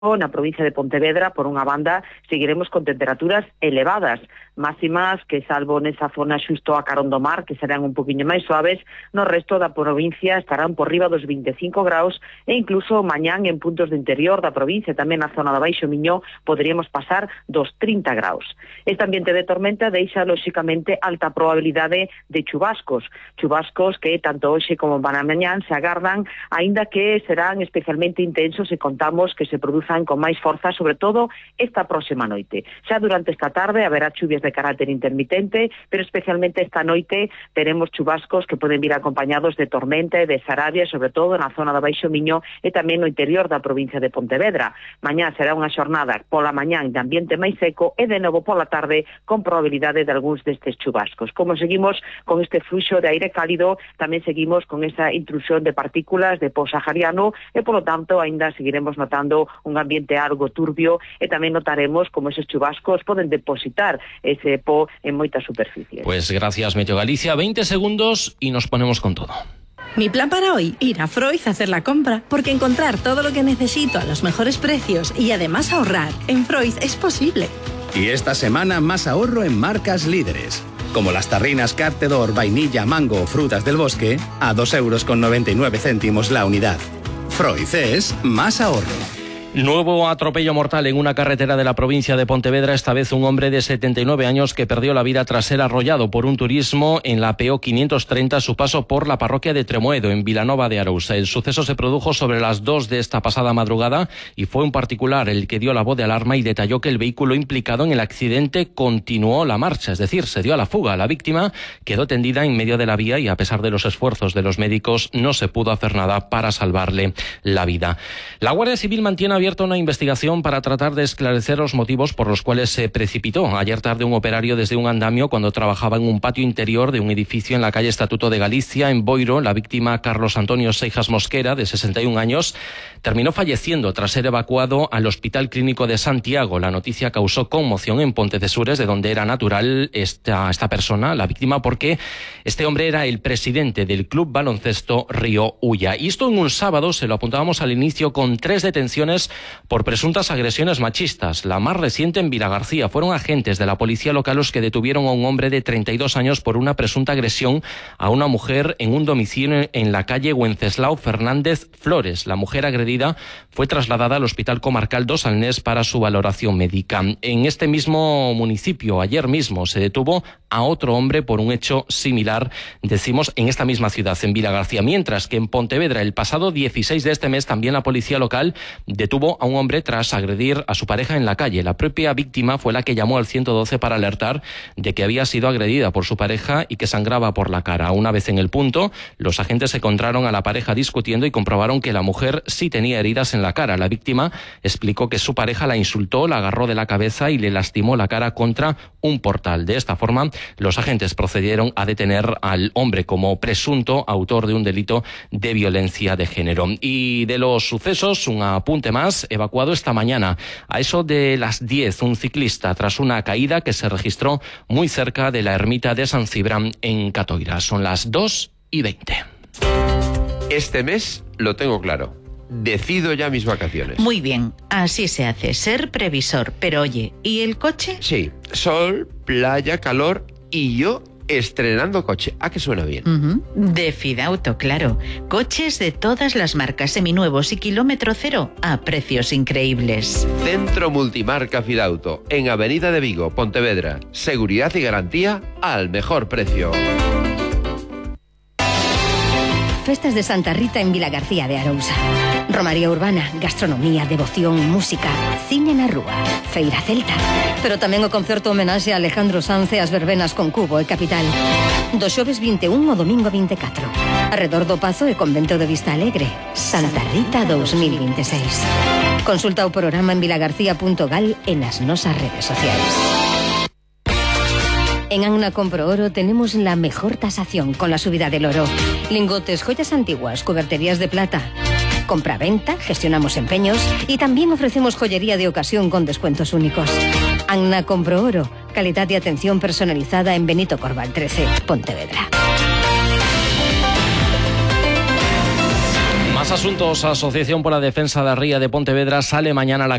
na provincia de Pontevedra, por unha banda, seguiremos con temperaturas elevadas, máximas que, salvo nesa zona xusto a carón do mar, que serán un poquinho máis suaves, no resto da provincia estarán por riba dos 25 graus e incluso mañán en puntos do interior da provincia, tamén na zona da Baixo Miño, poderíamos pasar dos 30 graus. Este ambiente de tormenta deixa, lóxicamente, alta probabilidade de chubascos que tanto hoxe como para mañán se agardan, aínda que serán especialmente intensos e contamos que se produzan con máis forza, sobre todo esta próxima noite. Xa durante esta tarde haberá chuvias de carácter intermitente, pero especialmente esta noite teremos chubascos que poden vir acompañados de tormenta e de sarabia, sobre todo na zona da Baixo Miño e tamén no interior da provincia de Pontevedra. Mañá será unha xornada pola mañán de ambiente máis seco e de novo pola tarde con probabilidade de algúns destes chubascos. Como seguimos con este fluxo de aire cálido, tamén seguimos con esa intrusión de partículas de po sahariano e, polo tanto, aínda seguiremos notando un ambiente algo turbio e tamén notaremos como esos chubascos poden depositar ese po en moitas superficies. Pues gracias, Meteo Galicia. 20 segundos y nos ponemos con todo. Mi plan para hoy, ir a Freud a hacer la compra, porque encontrar todo lo que necesito a los mejores precios y además ahorrar en Freud es posible. Y esta semana más ahorro en marcas líderes, como las tarrinas Cartedor, vainilla, mango o frutas del bosque a 2,99 € la unidad. Freud es más ahorro. Nuevo atropello mortal en una carretera de la provincia de Pontevedra, esta vez un hombre de 79 años que perdió la vida tras ser arrollado por un turismo en la PO 530 a su paso por la parroquia de Tremoedo, en Vilanova de Arousa. El suceso se produjo sobre las 2 de esta pasada madrugada y fue un particular el que dio la voz de alarma y detalló que el vehículo implicado en el accidente continuó la marcha, es decir, se dio a la fuga. La víctima quedó tendida en medio de la vía y, a pesar de los esfuerzos de los médicos, no se pudo hacer nada para salvarle la vida. La Guardia Civil mantiene abierta una investigación para tratar de esclarecer los motivos por los cuales se precipitó ayer tarde un operario desde un andamio cuando trabajaba en un patio interior de un edificio en la calle Estatuto de Galicia, en Boiro. La víctima, Carlos Antonio Seijas Mosquera, de 61 años, terminó falleciendo tras ser evacuado al Hospital Clínico de Santiago. La noticia causó conmoción en Pontecesures, de donde era natural esta persona, la víctima, porque este hombre era el presidente del Club Baloncesto Río Ulla. Y esto en un sábado, se lo apuntábamos al inicio, con 3 detenciones por presuntas agresiones machistas. La más reciente en Vilagarcía. Fueron agentes de la policía local los que detuvieron a un hombre de 32 años por una presunta agresión a una mujer en un domicilio en la calle Wenceslao Fernández Flores. La mujer agredida fue trasladada al Hospital Comarcal do Salnés para su valoración médica. En este mismo municipio, ayer mismo, se detuvo a otro hombre por un hecho similar, decimos, en esta misma ciudad, en Vilagarcía. Mientras que en Pontevedra, el pasado 16 de este mes, también la policía local detuvo a un hombre tras agredir a su pareja en la calle. La propia víctima fue la que llamó al 112 para alertar de que había sido agredida por su pareja y que sangraba por la cara. Una vez en el punto, los agentes encontraron a la pareja discutiendo y comprobaron que la mujer sí tenía heridas en la cara. La víctima explicó que su pareja la insultó, la agarró de la cabeza y le lastimó la cara contra un portal. De esta forma, los agentes procedieron a detener al hombre como presunto autor de un delito de violencia de género. Y de los sucesos, un apunte más. Evacuado esta mañana a eso de las 10 un ciclista tras una caída que se registró muy cerca de la ermita de San Cibrán en Catoira. Son las 2:20. Este mes lo tengo claro. Decido ya mis vacaciones. Muy bien, así se hace, ser previsor. Pero oye, ¿y el coche? Sí, sol, playa, calor y yo estrenando coche. ¿A que suena bien? De Fidauto, claro. Coches de todas las marcas, seminuevos y kilómetro cero a precios increíbles. Centro Multimarca Fidauto, en Avenida de Vigo, Pontevedra. Seguridad y garantía al mejor precio. Festas de Santa Rita en Vilagarcía de Arousa. Romaría urbana, gastronomía, devoción, música, cine na rúa, feira celta. Pero tamén o concerto homenaxe a Alejandro Sanz e as verbenas con Cubo e Capital. Do xoves 21 ao domingo 24. Arredor do Pazo e Convento de Vista Alegre. Santa Rita 2026. Consulta o programa en vilagarcía.gal e nas nosas redes sociais. En Anna Compro Oro tenemos la mejor tasación con la subida del oro. Lingotes, joyas antiguas, cuberterías de plata. Compra-venta, gestionamos empeños y también ofrecemos joyería de ocasión con descuentos únicos. Anna Compro Oro, calidad y atención personalizada en Benito Corval 13, Pontevedra. Más Más asuntos. Asociación por la Defensa da Ría de Pontevedra sale mañana a la